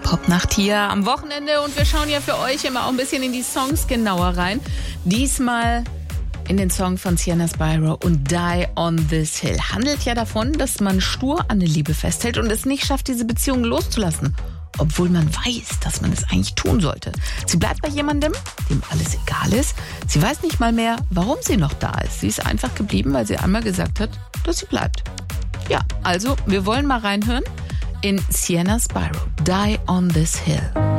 Popnacht hier am Wochenende und wir schauen ja für euch immer auch ein bisschen in die Songs genauer rein. Diesmal in den Song von Sienna Spyro und Die on This Hill. Handelt ja davon, dass man stur an der Liebe festhält und es nicht schafft, diese Beziehung loszulassen. Obwohl man weiß, dass man es eigentlich tun sollte. Sie bleibt bei jemandem, dem alles egal ist. Sie weiß nicht mal mehr, warum sie noch da ist. Sie ist einfach geblieben, weil sie einmal gesagt hat, dass sie bleibt. Ja, also wir wollen mal reinhören in Sienna Spyro, Die on This Hill.